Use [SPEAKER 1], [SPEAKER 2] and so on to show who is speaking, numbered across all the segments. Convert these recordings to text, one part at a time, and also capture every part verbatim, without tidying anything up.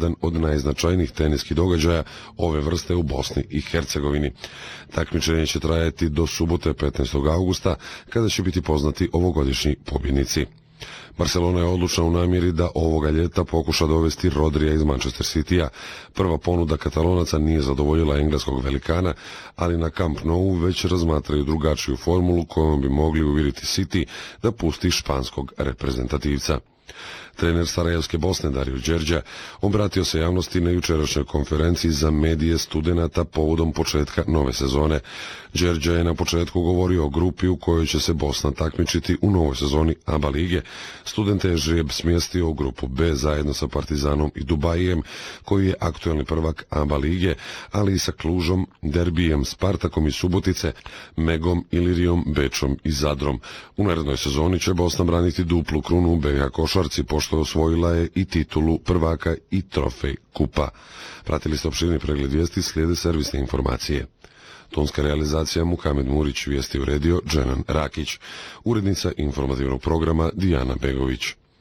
[SPEAKER 1] jedan od najznačajnijih teniskih događaja ove vrste u Bosni i Hercegovini. Takmičenje će trajati do subote petnaestog augusta, kada će biti poznati ovogodišnji pobjednici. Barcelona je odlučna u namjeri da ovoga ljeta pokuša dovesti Rodrija iz Manchester Citya. Prva ponuda Katalonaca nije zadovoljila engleskog velikana, ali na Camp Nou već razmatraju drugačiju formulu kojom bi mogli uvjeriti City da pusti španskog reprezentativca. Trener Sarajevske Bosne Dario Đerđa obratio se javnosti na jučerašnjoj konferenciji za medije studenata povodom početka nove sezone. Đerđa je na početku govorio o grupi u kojoj će se Bosna takmičiti u novoj sezoni A B A lige. Studente je žrijeb smjestio u grupu B zajedno sa Partizanom i Dubajijem, koji je aktuelni prvak A B A lige, ali i sa Klužom, Derbijem, Spartakom i Subotice, Megom, Ilirijom, Bečom i Zadrom. U narednoj sezoni će Bosna braniti duplu krunu u B iH košarci, pošto osvojila je i titulu prvaka i trofej kupa. Pratili ste opširni pregled vijesti, slijede servisne informacije. Tonska realizacija Muhamed Murić, vijesti uredio Dženan Rakić, urednica informativnog programa Dijana Begović.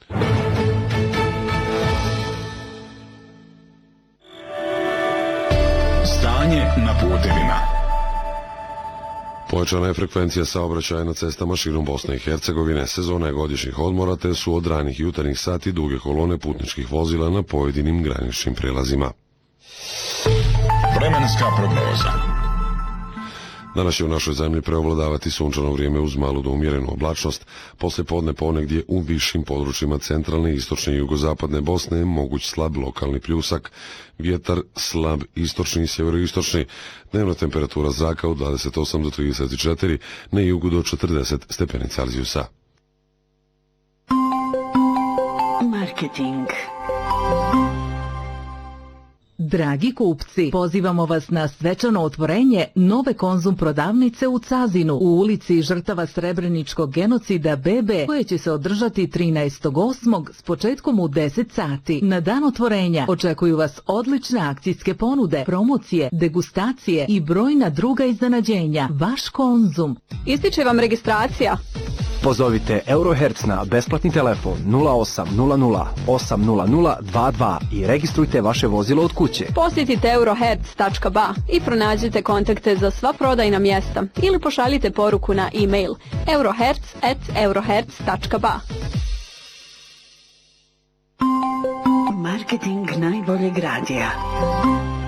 [SPEAKER 2] Stanje na putevima.
[SPEAKER 1] Pojačana je frekvencija saobraćaja na cestama širom Bosne i Hercegovine. Sezona je godišnjih odmora, te su od ranih jutarnjih sati duge kolone putničkih vozila na pojedinim graničnim prelazima.
[SPEAKER 2] Vremenska prognoza.
[SPEAKER 1] Danas će u našoj zemlji preovladavati sunčano vrijeme uz malu do umjerenu oblačnost. Poslije podne ponegdje u višim područjima centralne, istočne i jugozapadne Bosne je moguć slab lokalni pljusak. Vjetar slab istočni i sjeveroistočni. Dnevna temperatura zraka od dvadeset osam do trideset četiri, na jugu do četrdeset stepeni Celzijusa.
[SPEAKER 3] Marketing.
[SPEAKER 4] Dragi kupci, pozivamo vas na svečano otvorenje nove Konzum prodavnice u Cazinu, u ulici žrtava Srebreničkog genocida B B, koje će se održati trinaestog osmog s početkom u deset sati. Na dan otvorenja očekuju vas odlične akcijske ponude, promocije, degustacije i brojna druga iznenađenja. Vaš Konzum.
[SPEAKER 5] Ističe vam registracija.
[SPEAKER 6] Pozovite Eurohertz na besplatni telefon nula osam nula nula osam nula nula dva dva i registrujte vaše vozilo od kuće.
[SPEAKER 5] Posjetite eurohertz tačka ba i pronađite kontakte za sva prodajna mjesta ili pošaljite poruku na e-mail eurohertz at eurohertz tačka ba.
[SPEAKER 3] Marketing najboljeg radija.